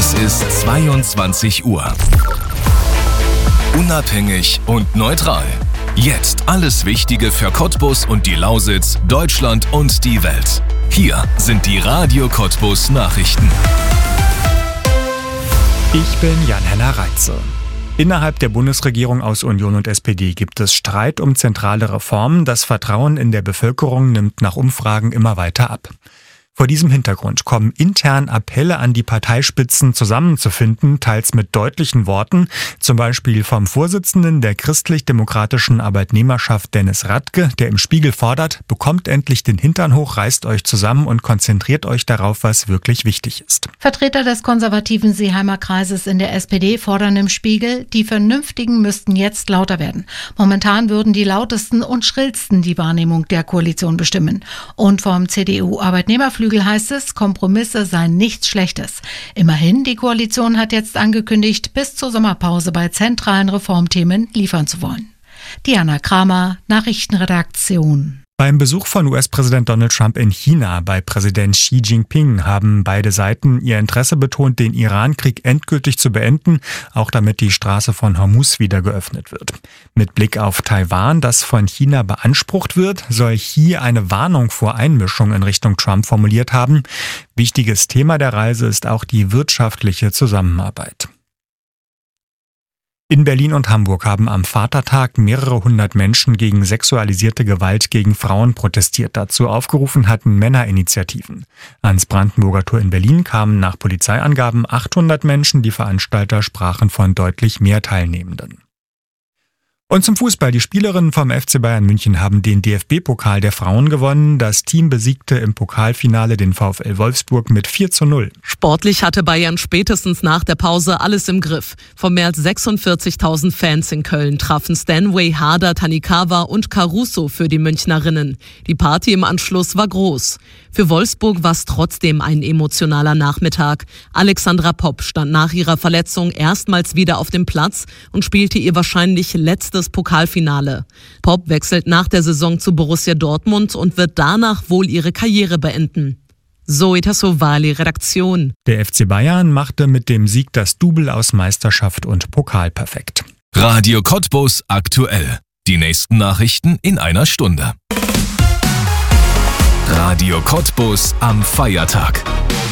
Es ist 22 Uhr. Unabhängig und neutral. Jetzt alles Wichtige für Cottbus und die Lausitz, Deutschland und die Welt. Hier sind die Radio Cottbus Nachrichten. Ich bin Jan-Henner Reitze. Innerhalb der Bundesregierung aus Union und SPD gibt es Streit um zentrale Reformen. Das Vertrauen in der Bevölkerung nimmt nach Umfragen immer weiter ab. Vor diesem Hintergrund kommen intern Appelle an die Parteispitzen zusammenzufinden, teils mit deutlichen Worten, zum Beispiel vom Vorsitzenden der christlich-demokratischen Arbeitnehmerschaft Dennis Radke, der im Spiegel fordert, bekommt endlich den Hintern hoch, reißt euch zusammen und konzentriert euch darauf, was wirklich wichtig ist. Vertreter des konservativen Seeheimer Kreises in der SPD fordern im Spiegel, die Vernünftigen müssten jetzt lauter werden. Momentan würden die lautesten und schrillsten die Wahrnehmung der Koalition bestimmen. Und vom CDU-Arbeitnehmerflügel heißt es, Kompromisse seien nichts Schlechtes. Immerhin, die Koalition hat jetzt angekündigt, bis zur Sommerpause bei zentralen Reformthemen liefern zu wollen. Diana Kramer, Nachrichtenredaktion. Beim Besuch von US-Präsident Donald Trump in China bei Präsident Xi Jinping haben beide Seiten ihr Interesse betont, den Iran-Krieg endgültig zu beenden, auch damit die Straße von Hormuz wieder geöffnet wird. Mit Blick auf Taiwan, das von China beansprucht wird, soll Xi eine Warnung vor Einmischung in Richtung Trump formuliert haben. Wichtiges Thema der Reise ist auch die wirtschaftliche Zusammenarbeit. In Berlin und Hamburg haben am Vatertag mehrere hundert Menschen gegen sexualisierte Gewalt gegen Frauen protestiert. Dazu aufgerufen hatten Männerinitiativen. Ans Brandenburger Tor in Berlin kamen nach Polizeiangaben 800 Menschen. Die Veranstalter sprachen von deutlich mehr Teilnehmenden. Und zum Fußball. Die Spielerinnen vom FC Bayern München haben den DFB-Pokal der Frauen gewonnen. Das Team besiegte im Pokalfinale den VfL Wolfsburg mit 4:0. Sportlich hatte Bayern spätestens nach der Pause alles im Griff. Von mehr als 46.000 Fans in Köln trafen Stanway, Harder, Tanikawa und Caruso für die Münchnerinnen. Die Party im Anschluss war groß. Für Wolfsburg war es trotzdem ein emotionaler Nachmittag. Alexandra Popp stand nach ihrer Verletzung erstmals wieder auf dem Platz und spielte ihr wahrscheinlich letztes Pokalfinale. Popp wechselt nach der Saison zu Borussia Dortmund und wird danach wohl ihre Karriere beenden. Zoe Tassovali, Redaktion. Der FC Bayern machte mit dem Sieg das Double aus Meisterschaft und Pokal perfekt. Radio Cottbus aktuell. Die nächsten Nachrichten in einer Stunde. Radio Cottbus am Feiertag.